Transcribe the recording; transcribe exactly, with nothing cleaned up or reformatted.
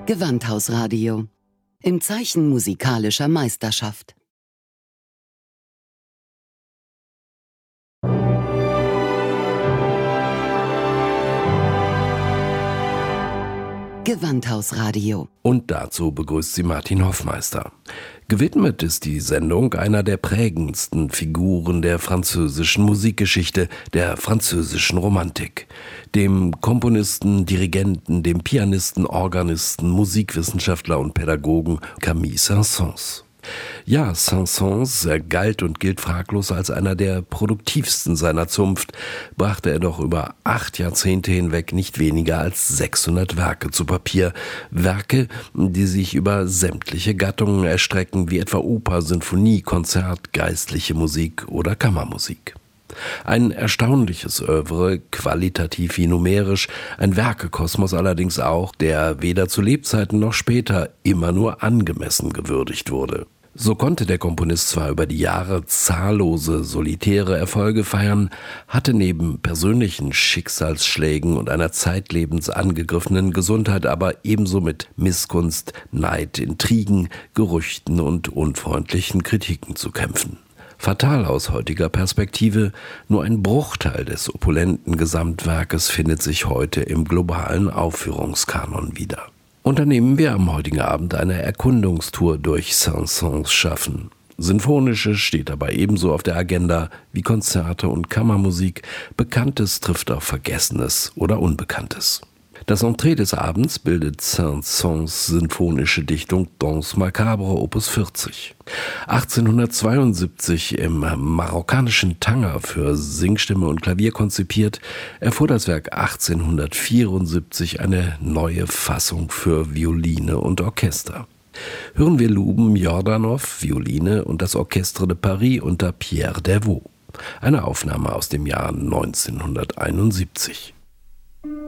Gewandhausradio. Im Zeichen musikalischer Meisterschaft. Gewandhausradio. Und dazu begrüßt sie Martin Hoffmeister. Gewidmet ist die Sendung einer der prägendsten Figuren der französischen Musikgeschichte, der französischen Romantik. Dem Komponisten, Dirigenten, dem Pianisten, Organisten, Musikwissenschaftler und Pädagogen Camille Saint-Saëns. Ja, Saint-Saëns, er galt und gilt fraglos als einer der produktivsten seiner Zunft, brachte er doch über acht Jahrzehnte hinweg nicht weniger als sechshundert Werke zu Papier. Werke, die sich über sämtliche Gattungen erstrecken, wie etwa Oper, Sinfonie, Konzert, geistliche Musik oder Kammermusik. Ein erstaunliches Œuvre, qualitativ wie numerisch, ein Werkekosmos allerdings auch, der weder zu Lebzeiten noch später immer nur angemessen gewürdigt wurde. So konnte der Komponist zwar über die Jahre zahllose, solitäre Erfolge feiern, hatte neben persönlichen Schicksalsschlägen und einer zeitlebens angegriffenen Gesundheit aber ebenso mit Missgunst, Neid, Intrigen, Gerüchten und unfreundlichen Kritiken zu kämpfen. Fatal aus heutiger Perspektive, nur ein Bruchteil des opulenten Gesamtwerkes findet sich heute im globalen Aufführungskanon wieder. Unternehmen wir am heutigen Abend eine Erkundungstour durch Saint-Saëns Schaffen. Sinfonisches steht dabei ebenso auf der Agenda wie Konzerte und Kammermusik, Bekanntes trifft auf Vergessenes oder Unbekanntes. Das Entree des Abends bildet Saint-Saëns sinfonische Dichtung Danse macabre Opus vierzig. achtzehnhundertzweiundsiebzig im marokkanischen Tanger für Singstimme und Klavier konzipiert, erfuhr das Werk achtzehnhundertvierundsiebzig eine neue Fassung für Violine und Orchester. Hören wir Louben Jordanov, Violine und das Orchestre de Paris unter Pierre Dervaux. Eine Aufnahme aus dem Jahr neunzehnhunderteinundsiebzig.